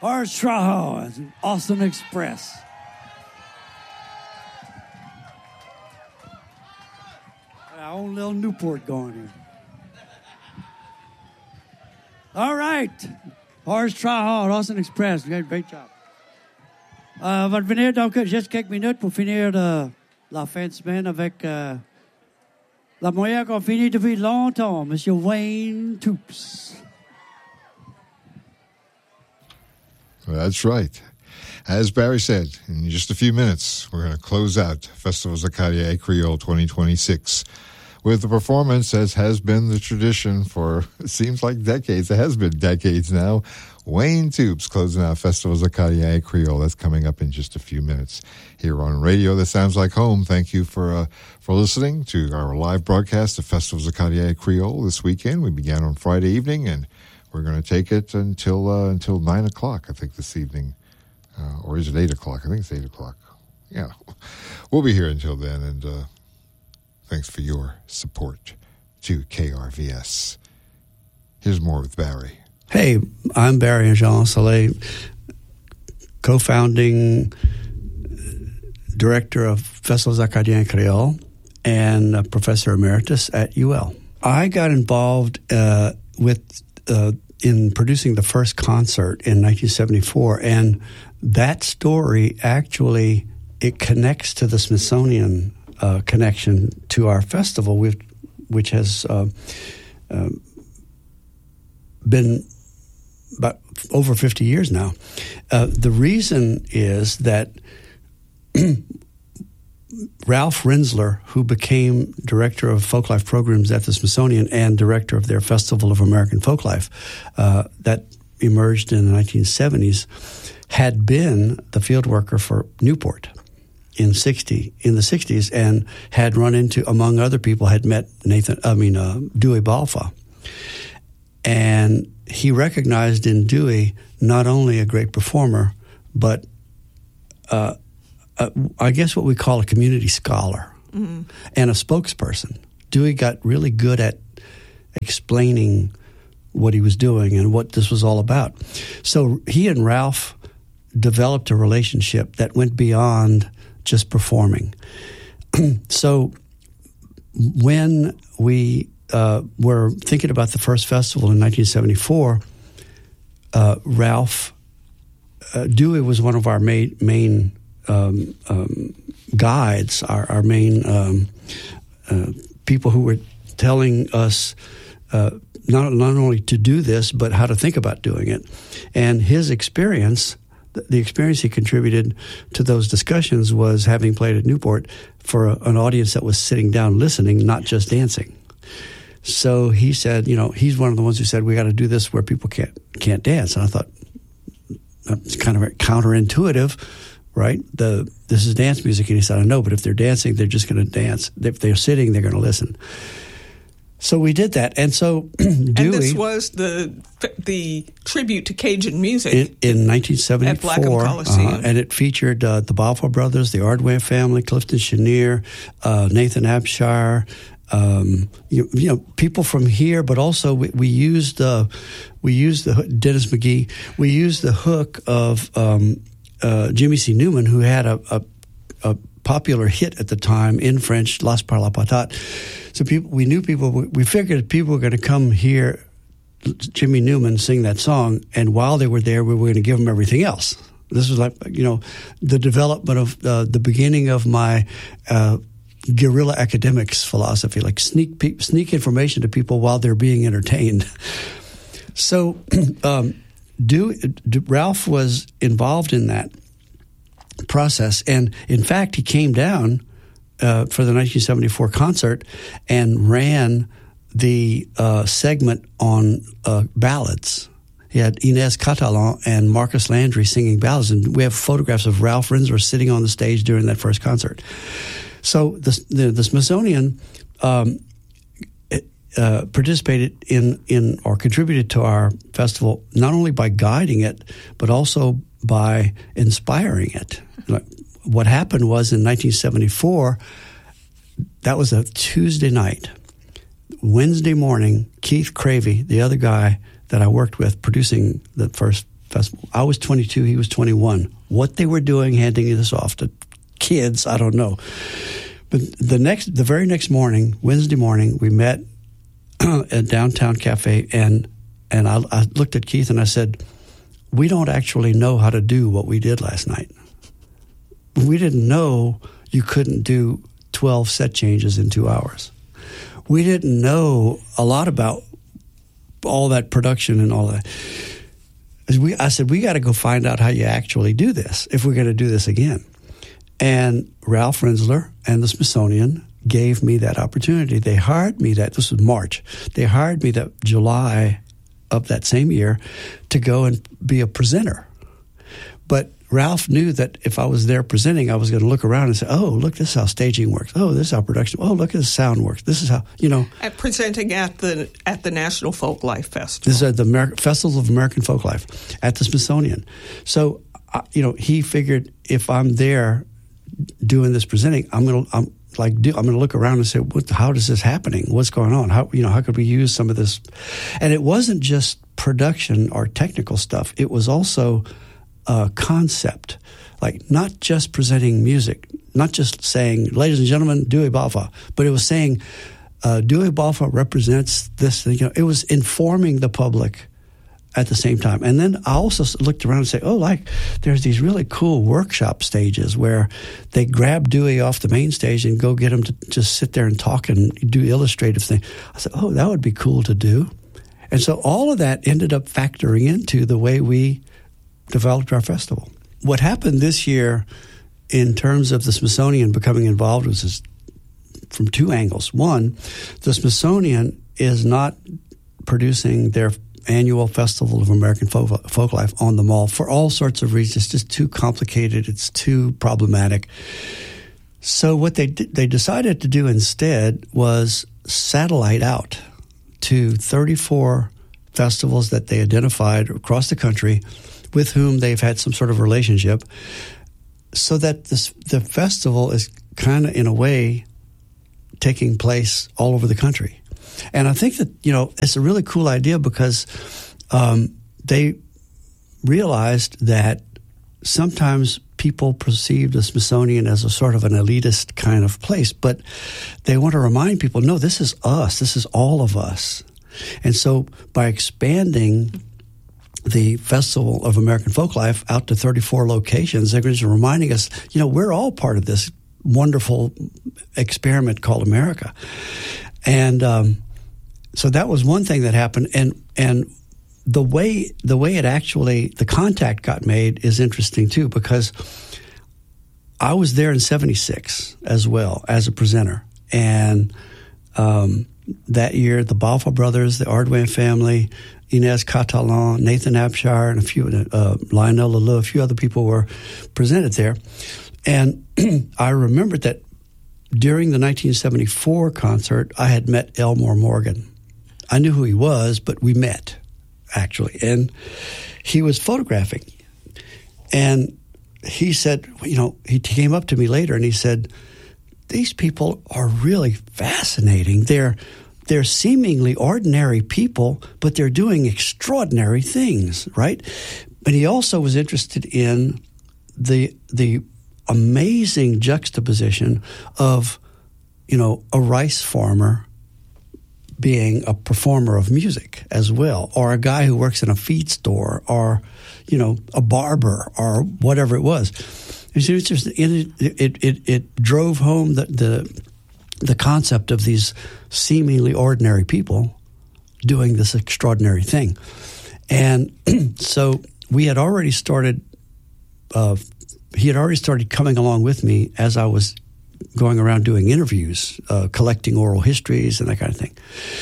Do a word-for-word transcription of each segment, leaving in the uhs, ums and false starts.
Horace Traha, Austin Express. Our own little Newport going here. All right. Horace Traha, Austin Express. Great, great job. Euh, on va venir donc juste quelques minutes pour finir de la fin de semaine avec euh, la moyenne qu'on finit depuis longtemps, Monsieur Wayne Toups. That's right. As Barry said, in just a few minutes, we're going to close out Festivals Acadiens Creole twenty twenty-six with a performance, as has been the tradition for, it seems like decades. It has been decades now. Wayne Toups closing out Festivals Acadiens Creole. That's coming up in just a few minutes here on radio that sounds like home. Thank you for uh, for listening to our live broadcast of Festivals Acadiens Creole this weekend. We began on Friday evening, and we're going to take it until uh, until nine o'clock, I think, this evening. Uh, or is it eight o'clock? I think it's eight o'clock. Yeah. We'll be here until then, and uh, thanks for your support to K R V S. Here's more with Barry. Hey, I'm Barry and Jean Soleil, co-founding director of Festivals Acadiens Creole and a professor emeritus at U L. I got involved uh, with uh, in producing the first concert in nineteen seventy-four, and that story actually, it connects to the Smithsonian uh, connection to our festival, which, which has uh, uh, been about over fifty years now. Uh, the reason is that Ralph Rinsler, who became director of folklife programs at the Smithsonian and director of their Festival of American Folklife, uh, that emerged in the nineteen seventies, had been the field worker for Newport in sixty in the sixties, and had run into, among other people, had met Nathan. I mean uh, Dewey Balfa, and he recognized in Dewey not only a great performer, but uh, uh, I guess what we call a community scholar mm-hmm. and a spokesperson. Dewey got really good at explaining what he was doing and what this was all about. So he and Ralph developed a relationship that went beyond just performing. So when we uh, were thinking about the first festival in nineteen seventy-four, uh, Ralph, uh, Dewey was one of our main, main um, um, guides, our, our main um, uh, people who were telling us uh, not, not only to do this, but how to think about doing it. And his experience, the experience he contributed to those discussions, was having played at Newport for a, an audience that was sitting down listening, not just dancing. So he said, you know, he's one of the ones who said, we got to do this where people can't can't dance. And I thought, that's kind of counterintuitive, right? The this is dance music. And he said, I know, but if they're dancing, they're just going to dance. If they're sitting, they're going to listen. So we did that, and so Dewey. And this was the the tribute to Cajun music in, in nineteen seventy-four, at Blackham Coliseum, uh, and it featured uh, the Balfour brothers, the Ardway family, Clifton Chenier, uh, Nathan Abshire, um, you, you know, people from here, but also we, we used uh, we used the Dennis McGee. We used the hook of um, uh, Jimmy C. Newman, who had a, a, a popular hit at the time in French, Las Par la Patate. So people, we knew people, we figured people were going to come hear Jimmy Newman sing that song, and while they were there, we were going to give them everything else. This was like, you know, the development of uh, the beginning of my uh, guerrilla academics philosophy, like sneak pe- sneak information to people while they're being entertained. So um, do, do, Ralph was involved in that process, and in fact, he came down Uh, for the nineteen seventy-four concert and ran the uh, segment on uh, ballads. He had Inez Catalan and Marcus Landry singing ballads, and we have photographs of Ralph Rinsler sitting on the stage during that first concert. So the, the, the Smithsonian um, uh, participated in, in or contributed to our festival not only by guiding it, but also by inspiring it. Like, what happened was in nineteen seventy-four, that was a Tuesday night. Wednesday morning, Keith Cravey, the other guy that I worked with producing the first festival. I was twenty-two, he was twenty-one. What they were doing, handing this off to kids, I don't know. But the next, the very next morning, Wednesday morning, we met at Downtown Cafe, and and I, I looked at Keith and I said, we don't actually know how to do what we did last night. We didn't know you couldn't do twelve set changes in two hours. We didn't know a lot about all that production and all that. We, I said, we got to go find out how you actually do this if we're going to do this again. And Ralph Rinzler and the Smithsonian gave me that opportunity. They hired me that, this was March, they hired me that July of that same year to go and be a presenter. But Ralph knew that if I was there presenting, I was going to look around and say, oh, look, this is how staging works. Oh, this is how production, oh, look at the sound works. This is how, you know. At presenting at the at the National Folklife Festival. This is at the Amer- Festival of American Folklife at the Smithsonian. So, uh, you know, he figured if I'm there doing this presenting, I'm going to, I'm like, do, I'm going to look around and say, what, how is this happening? What's going on? How, you know, how could we use some of this? And it wasn't just production or technical stuff. It was also uh, concept, like not just presenting music, not just saying, ladies and gentlemen, Dewey Balfa, but it was saying, uh, Dewey Balfa represents this thing. You know, it was informing the public at the same time. And then I also looked around and said, oh, like there's these really cool workshop stages where they grab Dewey off the main stage and go get him to just sit there and talk and do illustrative things. I said, oh, that would be cool to do. And so all of that ended up factoring into the way we developed our festival. What happened this year in terms of the Smithsonian becoming involved was this, from two angles. One, the Smithsonian is not producing their annual Festival of American Folk, Folklife on the Mall for all sorts of reasons. It's just too complicated. It's too problematic. So what they they decided to do instead was satellite out to thirty-four festivals that they identified across the country with whom they've had some sort of relationship, so that this, the festival is kind of, in a way, taking place all over the country. And I think that, you know, it's a really cool idea because um, they realized that sometimes people perceive the Smithsonian as a sort of an elitist kind of place, but they want to remind people, no, this is us. This is all of us. And so by expanding the Festival of American Folklife out to thirty-four locations, they're just reminding us, you know, we're all part of this wonderful experiment called America. And um, so that was one thing that happened. And and the way the way it actually, the contact got made is interesting too, because I was there in seventy-six as well as a presenter. And um, that year, the Balfa brothers, the Ardwan family, Inez Catalan, Nathan Abshire, and a few, uh, Lionel Leleu, a few other people were presented there. And I remembered that during the nineteen seventy-four concert, I had met Elmore Morgan. I knew who he was, but we met, actually. And he was photographing. And he said, you know, he came up to me later and he said, these people are really fascinating. They're They're seemingly ordinary people, but they're doing extraordinary things, right? But he also was interested in the the amazing juxtaposition of, you know, a rice farmer being a performer of music as well, or a guy who works in a feed store, or, you know, a barber, or whatever it was. And so it's just, it, it, it, it drove home the, the the concept of these seemingly ordinary people doing this extraordinary thing. And so we had already started, uh, he had already started coming along with me as I was going around doing interviews, uh, collecting oral histories and that kind of thing.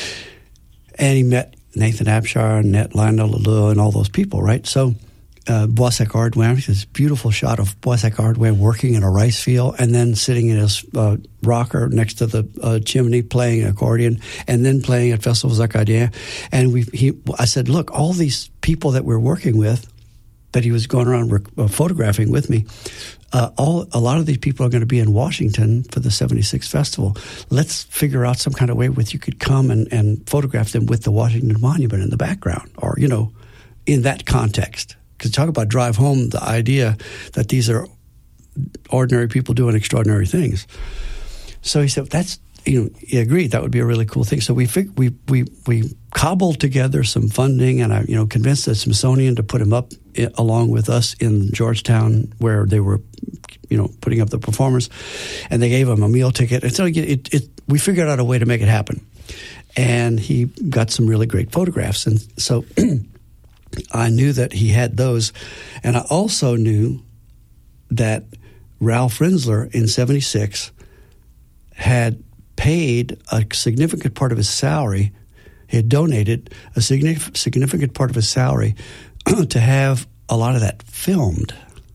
And he met Nathan Abshire and met Lionel Leleu and all those people, right? So uh, Boissac Ardwan, this beautiful shot of Boissac Ardwan working in a rice field and then sitting in his uh, rocker next to the uh, chimney playing an accordion and then playing at Festivals Acadiens. And we, he, I said, look, all these people that we're working with, that he was going around rec- uh, photographing with me, uh, all a lot of these people are going to be in Washington for the seventy-sixth festival. Let's figure out some kind of way with you could come and, and photograph them with the Washington Monument in the background, or, you know, in that context. because talk about drive home the idea that these are ordinary people doing extraordinary things. So he said, that's, you know, he agreed that would be a really cool thing. So we fig- we we we cobbled together some funding, and I, you know, convinced the Smithsonian to put him up I- along with us in Georgetown, where they were, you know, putting up the performers, and they gave him a meal ticket. And so it, it, it we figured out a way to make it happen, and he got some really great photographs, and so I knew that he had those, and I also knew that Ralph Rinzler in seventy-six had paid a significant part of his salary. He had donated a significant significant part of his salary to have a lot of that filmed.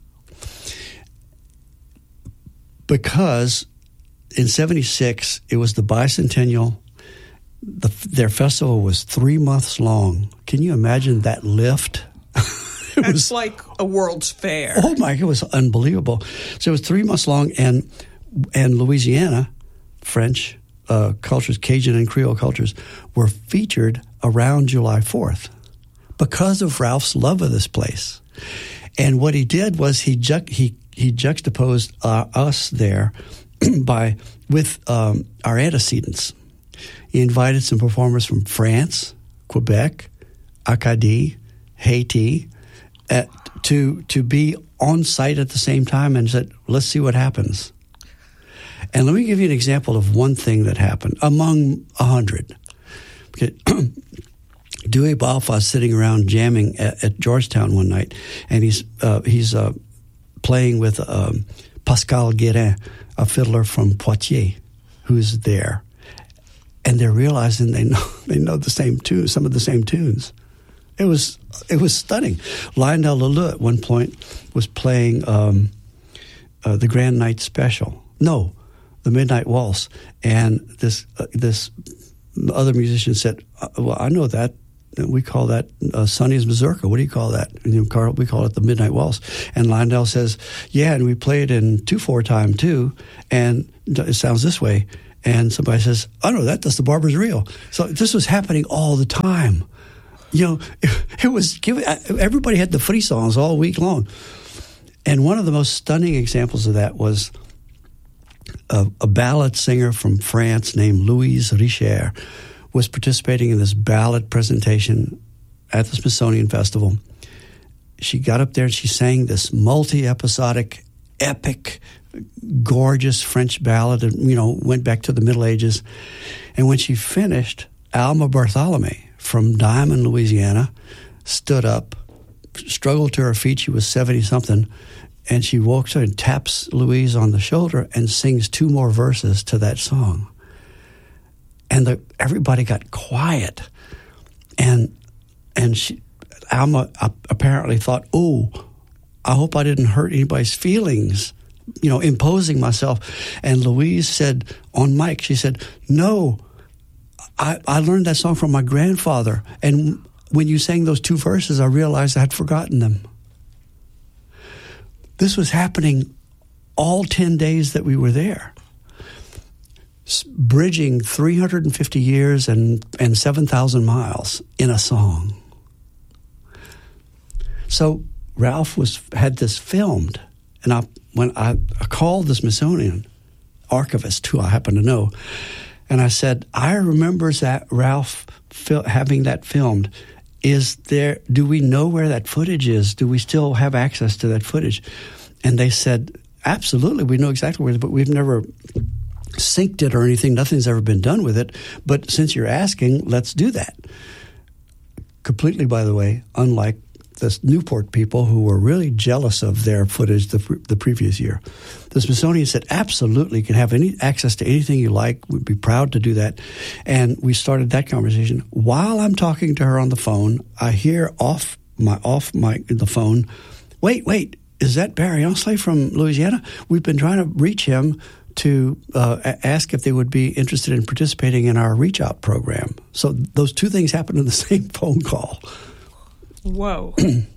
Because in seventy-six, it was the bicentennial. The, their festival was three months long. Can you imagine that lift? It That's was like a World's Fair. Oh, my, it was unbelievable. So it was three months long, and and Louisiana, French uh, cultures, Cajun and Creole cultures, were featured around July fourth because of Ralph's love of this place. And what he did was he ju- he he juxtaposed uh, us there by with um, our antecedents. He invited some performers from France, Quebec, Acadie, Haiti, uh, to to be on site at the same time, and said, "Let's see what happens." And let me give you an example of one thing that happened among a hundred. Okay. Dewey Balfa is sitting around jamming at, at Georgetown one night, and he's uh, he's uh, playing with um, Pascal Guérin, a fiddler from Poitiers, who's there, and they're realizing they know they know the same tune, some of the same tunes. It was it was stunning. Lionel Leleu at one point was playing um, uh, the Grand Night Special. No, the Midnight Waltz, and this uh, this other musician said, "Well, I know that. We call that uh, Sonny's Mazurka. What do you call that?" And, you know, Carl, we call it the Midnight Waltz. And Lionel says, "Yeah, and we play it in two four time too, and it sounds this way." And somebody says, "Oh no, that that's the Barber's Reel." So this was happening all the time. You know, it, it was giving. Everybody had the frissons all week long. And one of the most stunning examples of that was a, a ballad singer from France named Louise Richer was participating in this ballad presentation at the Smithsonian Festival. She got up there and she sang this multi-episodic, epic, gorgeous French ballad, and, you know, went back to the Middle Ages. And when she finished, Alma Bartholomé from Diamond, Louisiana, stood up, struggled to her feet. She was seventy-something, and she walks her and taps Louise on the shoulder and sings two more verses to that song. And the, everybody got quiet, and and she, Alma apparently thought, "Oh, I hope I didn't hurt anybody's feelings, you know, imposing myself." And Louise said on mic, she said, "No, I, I learned that song from my grandfather, and when you sang those two verses, I realized I had forgotten them." This was happening all ten days that we were there, bridging three hundred fifty years and, and seven thousand miles in a song. So Ralph was had this filmed, and I, when I, I called the Smithsonian archivist, who I happen to know, and I said, "I remember that Ralph fil- having that filmed. Is there? Do we know where that footage is? Do we still have access to that footage?" And they said, "Absolutely, we know exactly where it is, but we've never synced it or anything. Nothing's ever been done with it. But since you're asking, let's do that." Completely, by the way, unlike the Newport people who were really jealous of their footage the, the previous year. The Smithsonian said, "Absolutely, you can have any access to anything you like. We'd be proud to do that." And we started that conversation. While I'm talking to her on the phone, I hear off my off my the phone, "Wait, wait, is that Barry Onsleigh from Louisiana? We've been trying to reach him to uh, ask if they would be interested in participating in our Reach Out program." So those two things happened in the same phone call. Whoa.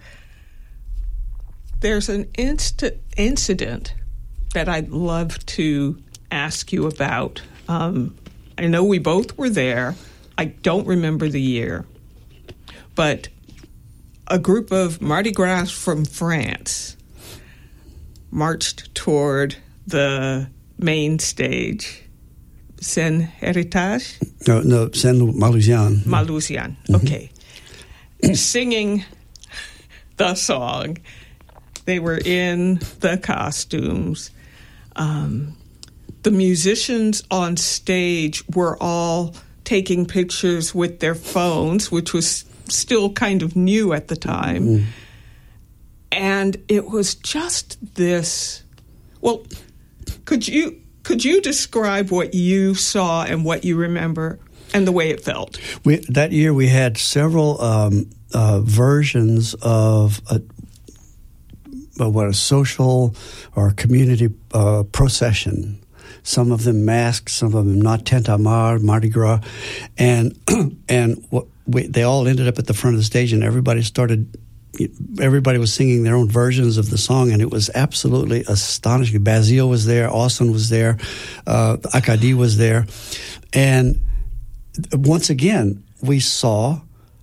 There's an inst- incident that I'd love to ask you about. Um, I know we both were there. I don't remember the year. But a group of Mardi Gras from France marched toward the main stage, Seine Heritage? No, no, Seine Malousian. Malousian, mm-hmm. okay. Singing the song. They were in the costumes. Um, the musicians on stage were all taking pictures with their phones, which was still kind of new at the time. Mm. And it was just this. Well, could you could you describe what you saw and what you remember and the way it felt? We, that year we had several um, uh, versions of a, uh, what a social or community uh, procession. Some of them masked, some of them not, Tintamarre, Mardi Gras, and and what we, they all ended up at the front of the stage, and everybody started. Everybody was singing their own versions of the song, and it was absolutely astonishing. Basile was there, Austin was there, uh, Acadie was there, and once again we saw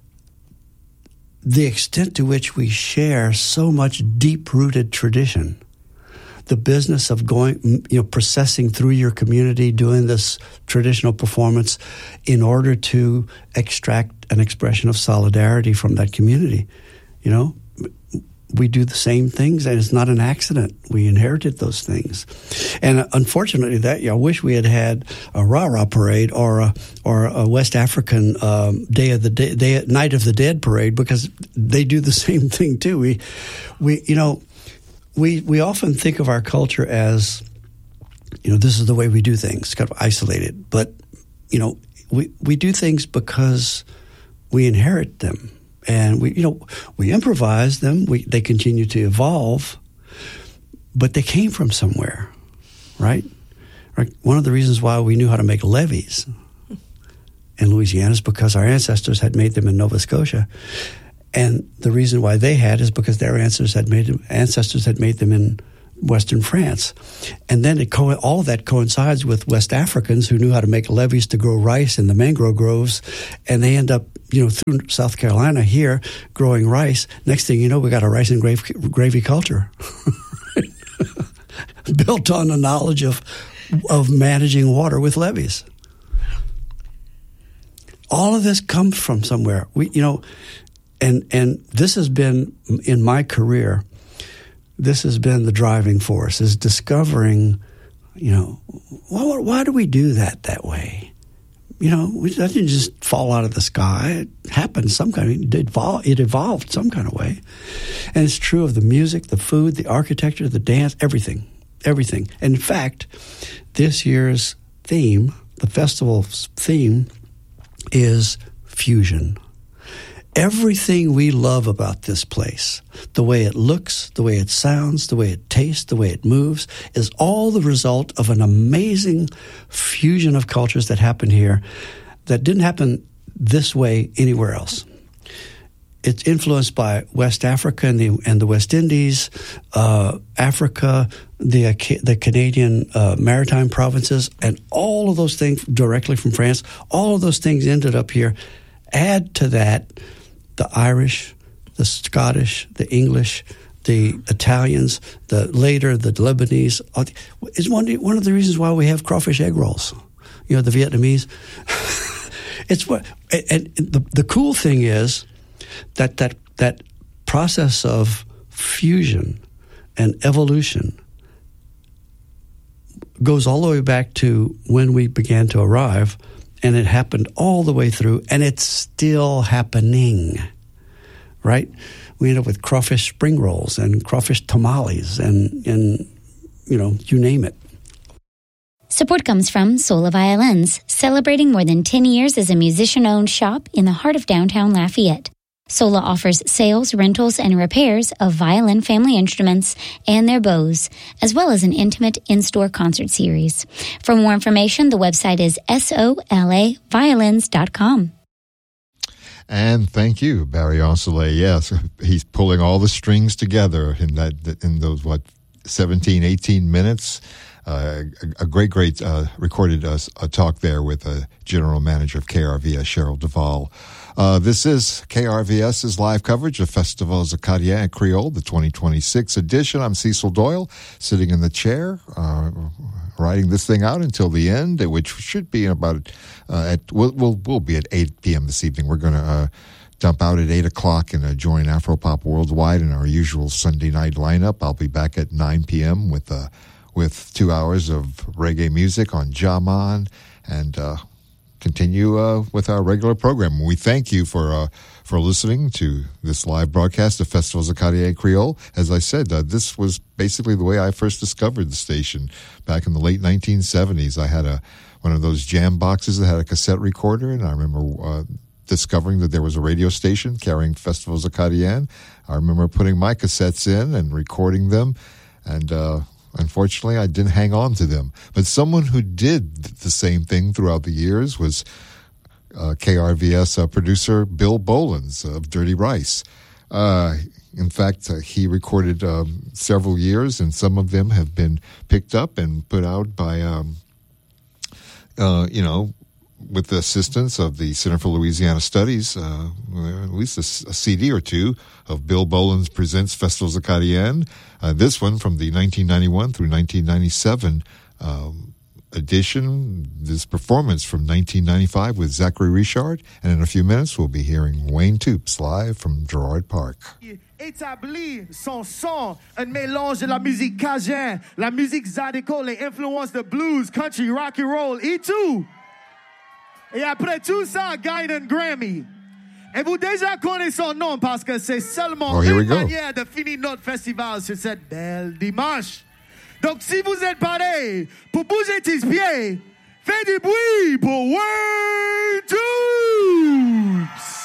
the extent to which we share so much deep-rooted tradition. The business of going, you know, processing through your community, doing this traditional performance in order to extract an expression of solidarity from that community. You know, we do the same things, and it's not an accident. We inherited those things. And unfortunately, that I wish we had had a Rah-Rah parade or a, or a West African um, Day of the Day, Day, Night of the Dead parade, because they do the same thing too. We, we, you know, we we often think of our culture as, you know, this is the way we do things, kind of isolated. But, you know, we we do things because we inherit them. And we, you know, we improvise them. We, they continue to evolve, but they came from somewhere, right? Right. One of the reasons why we knew how to make levees in Louisiana is because our ancestors had made them in Nova Scotia, and the reason why they had is because their ancestors had made them, ancestors had made them in Western France. And then it co- all of that coincides with West Africans who knew how to make levees to grow rice in the mangrove groves, and they end up, you know, through South Carolina here growing rice. Next thing you know, we got a rice and gravy, gravy culture built on the knowledge of of managing water with levees. All of this comes from somewhere. We, you know, and and this has been in my career. This has been the driving force, is discovering, you know, why, why do we do that that way? You know, we, that didn't just fall out of the sky. It happened some kind of, it evolved, it evolved some kind of way. And it's true of the music, the food, the architecture, the dance, everything, everything. And in fact, this year's theme, the festival's theme, is fusion. Everything we love about this place, the way it looks, the way it sounds, the way it tastes, the way it moves, is all the result of an amazing fusion of cultures that happened here that didn't happen this way anywhere else. It's influenced by West Africa and the, and the West Indies, uh, Africa, the uh, the Canadian uh, maritime provinces, and all of those things directly from France. All of those things ended up here. Add to that the Irish, the Scottish, the English, the Italians, the later the Lebanese. It's one one of the reasons why we have crawfish egg rolls. You know, the Vietnamese. It's what, and the the cool thing is that that that process of fusion and evolution goes all the way back to when we began to arrive. And it happened all the way through, and it's still happening, right? We end up with crawfish spring rolls and crawfish tamales and, and you know, you name it. Support comes from Sola Violins, celebrating more than ten years as a musician-owned shop in the heart of downtown Lafayette. Sola offers sales, rentals, and repairs of violin family instruments and their bows, as well as an intimate in-store concert series. For more information, the website is sola violins dot com. And thank you, Barry Ancelet. Yes, he's pulling all the strings together in that in those, what, seventeen, eighteen minutes. Uh, a, a great, great uh, recorded uh, a talk there with the general manager of K R V S, Cheryl Duvall. Uh, this is K R V S's live coverage of Festivals Acadiens and Creole, the twenty twenty-six edition. I'm Cecil Doyle, sitting in the chair, uh, writing this thing out until the end, which should be about uh, at we'll, we'll we'll be at eight p.m. this evening. We're going to uh, dump out at eight o'clock and uh, join Afropop Worldwide in our usual Sunday night lineup. I'll be back at nine p.m. with uh, with two hours of reggae music on Jaman and. Uh, continue uh, with our regular program. We thank you for uh, for listening to this live broadcast of Festivals Acadiens and Creole. As I said, uh, this was basically the way I first discovered the station back in the late nineteen seventies. I had a one of those jam boxes that had a cassette recorder, and I remember uh, discovering that there was a radio station carrying Festivals Acadiens. I remember putting my cassettes in and recording them, and uh unfortunately, I didn't hang on to them. But someone who did the same thing throughout the years was uh, K R V S uh, producer Bill Bolins of Dirty Rice. Uh, in fact, uh, he recorded um, several years, and some of them have been picked up and put out by, um, uh, you know, with the assistance of the Center for Louisiana Studies, uh, at least a, a C D or two of Bill Bolins Presents Festivals Acadiens. Uh, this one from the nineteen ninety-one through nineteen ninety-seven um, edition, this performance from nineteen ninety-five with Zachary Richard. And in a few minutes, we'll be hearing Wayne Toups live from Gerard Park. Établit son son, un mélange de la musique cajun, la musique zydeco, les influences de blues, country, rock and roll, et tout. Et après tout ça, gagne un Grammy. Et vous déjà connaissez son nom parce que c'est seulement oh, une manière de finir notre festival sur cette belle dimanche. Donc si vous êtes prêts pour bouger tes pieds, faites du bruit pour Wayne Toups.